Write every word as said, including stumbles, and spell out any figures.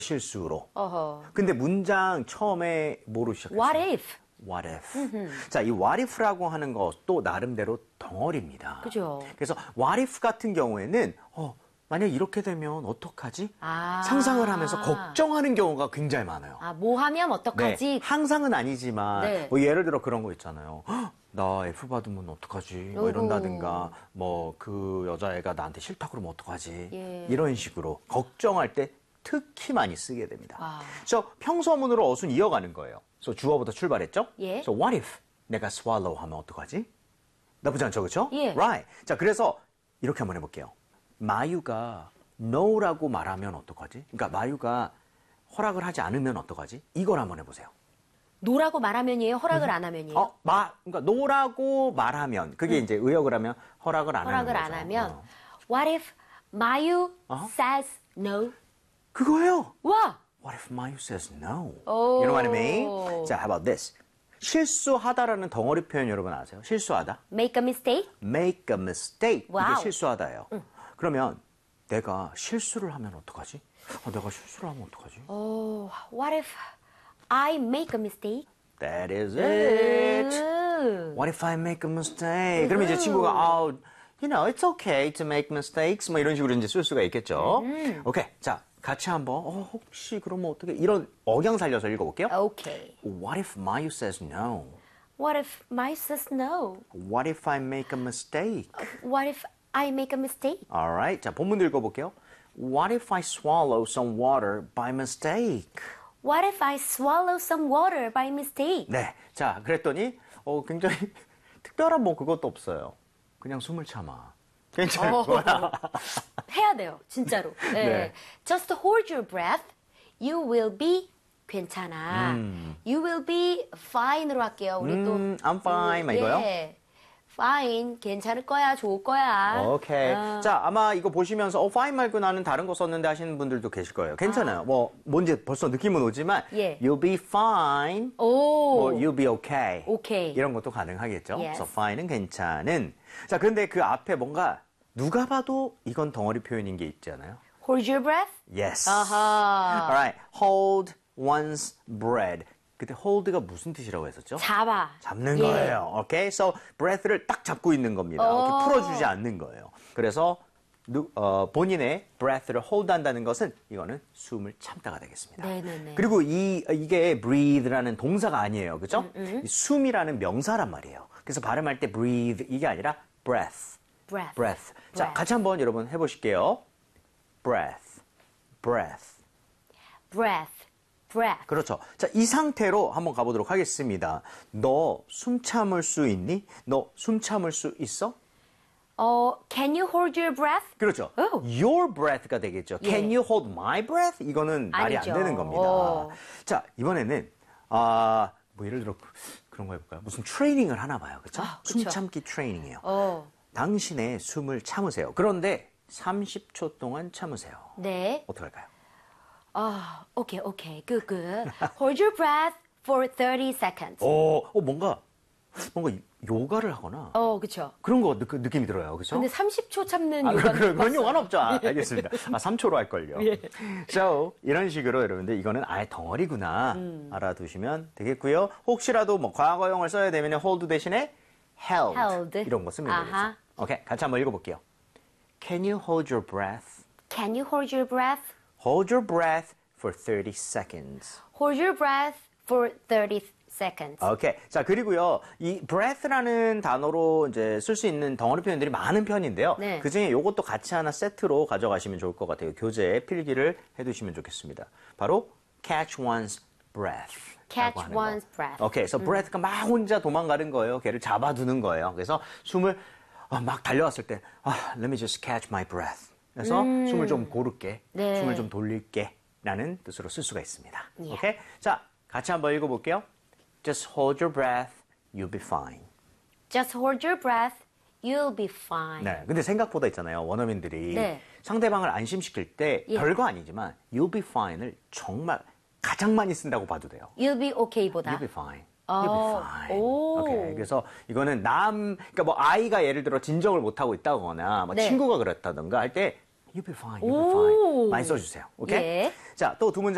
실수로. 어허. 근데 문장 처음에 뭐로 시작했어요? What if? What if. 자, 이 what if라고 하는 것도 나름대로 덩어리입니다. 그죠. 그래서 what if 같은 경우에는 어, 만약 이렇게 되면 어떡하지? 아. 상상을 하면서 걱정하는 경우가 굉장히 많아요. 아, 뭐 하면 어떡하지? 네, 항상은 아니지만 네. 뭐 예를 들어 그런 거 있잖아요. 헉, 나 F 받으면 어떡하지? 뭐 이런다든가 뭐 그 여자애가 나한테 싫다 그러면 어떡하지? 예. 이런 식으로 걱정할 때 특히 많이 쓰게 됩니다. 와. 그래서 평서문으로 어순 이어가는 거예요. 그래서 주어부터 출발했죠? 예. So what if 내가 swallow 하면 어떡하지? 나쁘지 않죠, 그렇죠? 예. Right. 자, 그래서 이렇게 한번 해볼게요. 마유가 no라고 말하면 어떡하지? 그러니까 마유가 허락을 하지 않으면 어떡하지? 이걸 한번 해보세요. 노라고 말하면이에요? 허락을 안 하면이에요? 어, 마, 그러니까 노라고 말하면 그게 음. 이제 의역을 하면 허락을 안 허락을 하는 거죠. 안 하면 어. What if 마유 어? says no? 그거예요. 와! What if Mayu says no? 오. You know what I mean? 자, how about this? 실수하다라는 덩어리 표현 여러분 아세요? 실수하다. Make a mistake? Make a mistake. 와우. 이게 실수하다예요. 그러면 내가 실수를 하면 어떡하지? 아, 내가 실수를 하면 어떡하지? Oh, what if I make a mistake? That is it. 음. What if I make a mistake? 그러면 이제 친구가 oh, you know, it's okay to make mistakes. 뭐 이런 식으로 이제 쓸 수가 있겠죠. 오케이. 자, 같이 한번 어, 혹시 그러면 어떻게 이런 억양 살려서 읽어볼게요. Okay. What if Mayu says no? What if Mayu says no? What if I make a mistake? What if I make a mistake? Alright. 자, 본문도 읽어볼게요. What if I swallow some water by mistake? What if I swallow some water by mistake? 네. 자, 그랬더니 어, 굉장히 특별한 뭐 그것도 없어요. 그냥 숨을 참아. 괜찮을 어. 거야. 해야 돼요, 진짜로. 네. 네. Just hold your breath. You will be 괜찮아. You will be fine으로 할게요. 우리 음, 또 I'm fine, 막 이거요? 예. fine, 괜찮을 거야, 좋을 거야. 오케이. 어. 자, 아마 이거 보시면서 어, fine 말고 나는 다른 거 썼는데 하시는 분들도 계실 거예요. 괜찮아요. 뭐 뭔지 벌써 느낌은 오지만 예. you'll be fine. 오. 뭐 you'll be okay. 오케이. 이런 것도 가능하겠죠. Yes. 그래서 fine은 괜찮은. 자, 근데 그 앞에 뭔가 누가 봐도 이건 덩어리 표현인 게 있잖아요. Hold your breath. Yes. 아하. Alright. Hold one's breath. 그때 hold가 무슨 뜻이라고 했었죠? 잡아. 잡는 예. 거예요. 오케이? So breath를 딱 잡고 있는 겁니다. 오. 이렇게 풀어주지 않는 거예요. 그래서 누, 어, 본인의 breath를 hold 한다는 것은 이거는 숨을 참다가 되겠습니다. 네네네. 그리고 이, 이게 breathe라는 동사가 아니에요. 그죠? 이 숨이라는 명사란 말이에요. 그래서 발음할 때 breathe 이게 아니라 breath. breath. breath. 자, breath. 같이 한번 여러분 해보실게요. breath. breath. breath. breath. 그렇죠. 자, 이 상태로 한번 가보도록 하겠습니다. 너 숨 참을 수 있니? 너 숨 참을 수 있어? 어, can you hold your breath? 그렇죠. 오. Your breath가 되겠죠. 예. Can you hold my breath? 이거는 말이 아니죠. 안 되는 겁니다. 오. 자, 이번에는 아, 뭐 예를 들어 그런 거 해볼까요? 무슨 트레이닝을 하나 봐요. 그렇죠? 아, 숨 그쵸. 참기 트레이닝이에요. 어. 당신의 숨을 참으세요. 그런데 삼십 초 동안 참으세요. 네. 어떻게 할까요? 아, 오케이, 오케이. good, good. Hold your breath for thirty seconds. 어, 어 뭔가 뭔가 요가를 하거나 어, 그쵸. 그런 거 느, 느낌이 들어요. 그렇죠? 근데 삼십 초 참는 아, 요가는 그런, 그런 봤어요. 용어는 없죠. 아, 알겠습니다. 아, 삼 초로 할걸요. 예. So, 이런 식으로 여러분들 이거는 아예 덩어리구나 음. 알아두시면 되겠고요. 혹시라도 뭐 과거형을 써야 되면 hold 대신에 held, held. 이런 거 쓰면 아하. 되겠죠. 오케이, 같이 한번 읽어볼게요. Can you hold your breath? Can you hold your breath? Hold your breath for thirty seconds. Hold your breath for thirty seconds. 오케이. 자, 그리고요, 이 breath라는 단어로 이제 쓸 수 있는 덩어리 표현들이 많은 편인데요. 네. 그 중에 요것도 같이 하나 세트로 가져가시면 좋을 것 같아요. 교재에 필기를 해두시면 좋겠습니다. 바로 catch one's breath. Catch one's breath. 오케이. 그래서 breath가 막 혼자 도망가는 거예요. 걔를 잡아두는 거예요. 그래서 숨을 어, 막 달려왔을 때, 아, let me just catch my breath. 그래서 숨을 좀 고를게, 네. 숨을 좀 돌릴게 라는 뜻으로 쓸 수가 있습니다. 예. 오케이? 자, 같이 한번 읽어볼게요. Just hold your breath, you'll be fine. Just hold your breath. You'll be fine. 네, 근데 생각보다 있잖아요. 원어민들이 네. 상대방을 안심시킬 때 예. 별거 아니지만 you'll be fine을 정말 가장 많이 쓴다고 봐도 돼요. You'll be okay보다. You'll be fine. 어, You'll be fine. 오. 오케이. 그래서 이거는 남, 그러니까 뭐 아이가 예를 들어 진정을 못 하고 있다거나 뭐 네. 친구가 그렇다던가 할 때 You'll be fine. You'll be 오. fine. 많이 써주세요. 오케이. 예. 자, 또 두 문장.